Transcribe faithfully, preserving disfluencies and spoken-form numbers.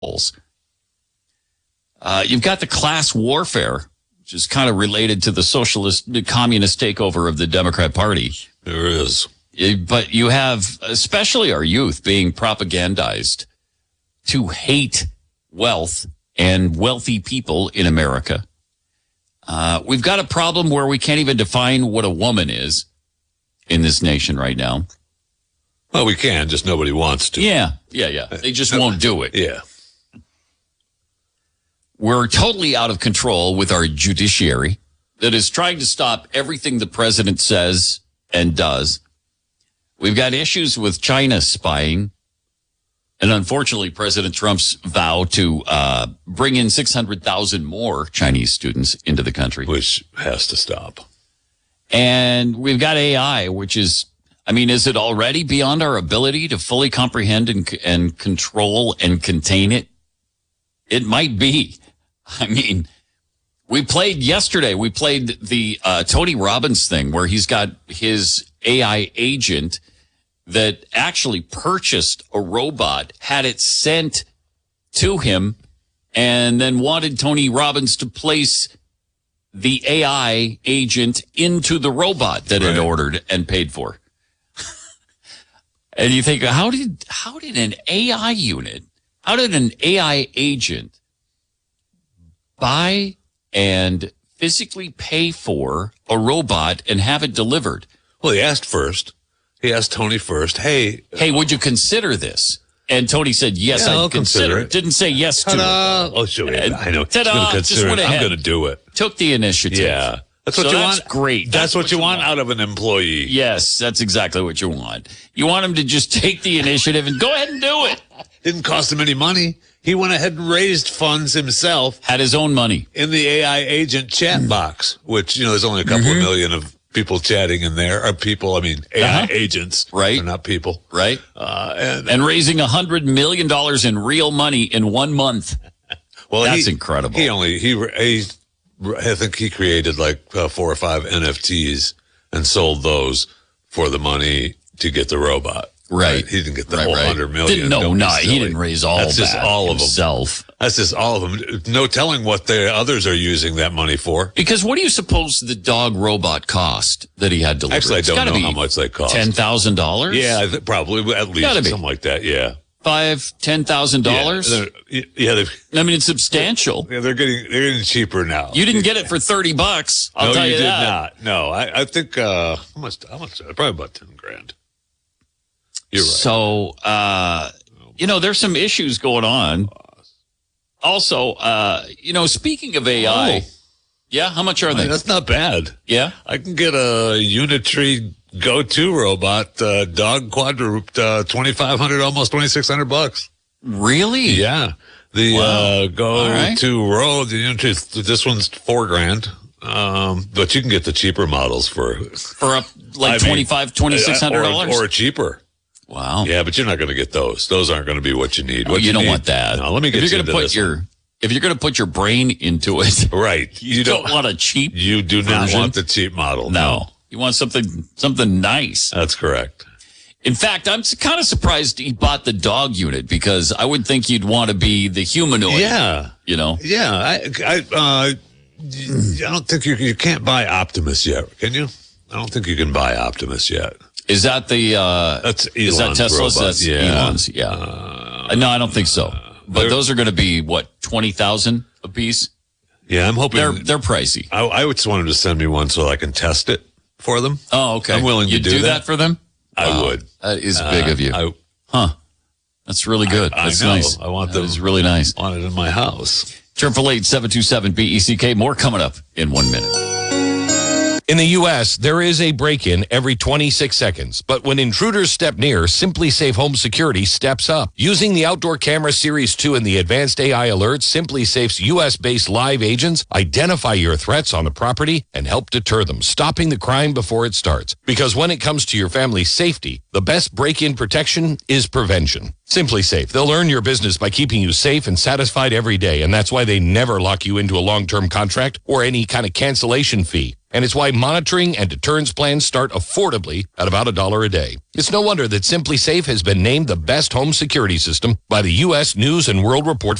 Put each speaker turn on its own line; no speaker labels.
Uh, you've got the class warfare, which is kind of related to the socialist, the communist takeover of the Democrat Party.
There is.
But you have, especially our youth, being propagandized to hate wealth and wealthy people in America. Uh, we've got a problem where we can't even define what a woman is in this nation right now.
Well, we can, just nobody wants to.
Yeah, yeah, yeah. They just won't do it.
Yeah.
We're totally out of control with our judiciary that is trying to stop everything the president says and does. We've got issues with China spying. And unfortunately, President Trump's vow to uh, bring in six hundred thousand more Chinese students into the country.
Which has to stop.
And we've got A I, which is, I mean, is it already beyond our ability to fully comprehend and, and control and contain it? It might be. I mean, we played yesterday, we played the uh, Tony Robbins thing where he's got his A I agent that actually purchased a robot, had it sent to him, and then wanted Tony Robbins to place the A I agent into the robot that
right.
it ordered and paid for. And you think, how did how did an A I unit, how did an A I agent buy and physically pay for a robot and have it delivered?
Well, he asked first. He asked Tony first, hey.
Hey, would you consider this? And Tony said, yes,
yeah,
I'd
I'll
consider,
consider
it.
it.
Didn't say yes to
Ta-da.
it.
Oh, sure.
And
I know.
Ta-da,
He's gonna consider
just went
it.
ahead.
I'm going to do it.
Took the initiative.
Yeah. That's what
so
you
that's
want.
great.
That's, that's what, what you want,
want
out of an employee.
Yes, that's exactly what you want. You want him to just take the initiative and go ahead and do it.
Didn't cost him any money. He went ahead and raised funds himself.
Had his own money.
In the A I agent chat mm-hmm. box, which, you know, there's only a couple mm-hmm. of million of people chatting in there. Or people, I mean, A I uh-huh. agents.
Right.
They're not people.
Right.
Uh, and,
and raising one hundred million dollars in real money in one month.
Well,
that's
he,
incredible.
He only, he, he I think he created like uh, four or five N F Ts and sold those for the money to get the robot.
Right.
right? He didn't get the
right,
whole
right.
hundred million.
Didn't, no, no, he didn't raise all
That's
that
just all
himself.
Of them. That's just all of them. No telling what the others are using that money for.
Because what do you suppose the dog robot cost that he had delivered?
Actually, I
it's
don't know how much they cost.
Ten thousand dollars?
Yeah, th- probably at least something like that. Yeah.
Five, ten thousand dollars.
Yeah, yeah
I mean, it's substantial.
Yeah, they're getting they're getting cheaper now.
You didn't get it for thirty bucks. I'll
no,
tell you,
you did
that.
not. No, I, I think uh, how much? How much? Probably about ten grand. You're right.
So, uh, you know, there's some issues going on. Also, uh, you know, speaking of A I,
oh.
yeah, how much are
I
they?
mean, that's not bad.
Yeah,
I can get a Unitree Go-To robot, uh, dog quadruped, uh, twenty-five hundred, almost twenty-six hundred bucks.
Really?
Yeah. The,
wow.
uh, Go-To
right.
Row, the Unitree, this one's four grand. Um, but you can get the cheaper models for,
for up like twenty-five, twenty-six hundred dollars
or, or cheaper.
Wow.
Yeah, but you're not going to get those. Those aren't going to be what you need.
Oh,
what
you,
you
don't
need,
want that.
No, let me get
if
you
you're
into
gonna put
this
your,
one.
If you're going to put your brain into it.
Right.
You, you don't, don't want a cheap
You do not
version.
want the cheap model.
No.
no.
You want something, something nice.
That's correct.
In fact, I'm kind of surprised he bought the dog unit because I would think you'd want to be the humanoid.
Yeah.
You know?
Yeah. I, I, uh, I don't think you, you can't buy Optimus yet. Can you? I don't think you can buy Optimus yet.
Is that the, uh,
that's Elon's
is that Tesla's?
robot.
That's
yeah.
Elon's. Yeah. Uh, no, I don't think so. But those are going to be what, twenty thousand a piece?
Yeah. I'm hoping
they're, they're pricey.
I, I would just want him to send me one so I can test it for them.
Oh, okay.
I'm willing to
You'd
do,
do
that.
that for them?
I
wow.
would.
That is big
uh,
of you.
I,
huh. That's really good.
I,
That's
I know.
nice.
I want
that
them.
is really nice.
I want it in my house.
Triple eight seven two seven B E C K. More coming up in one minute.
In the U S, there is a break-in every twenty-six seconds. But when intruders step near, SimpliSafe Home Security steps up. Using the Outdoor Camera Series two and the advanced A I alerts, SimpliSafe's U S-based live agents identify your threats on the property and help deter them, stopping the crime before it starts. Because when it comes to your family's safety, the best break-in protection is prevention. SimpliSafe. They'll earn your business by keeping you safe and satisfied every day, and that's why they never lock you into a long-term contract or any kind of cancellation fee. And it's why monitoring and deterrence plans start affordably at about a dollar a day. It's no wonder that Simply Safe has been named the best home security system by the U S News and World Report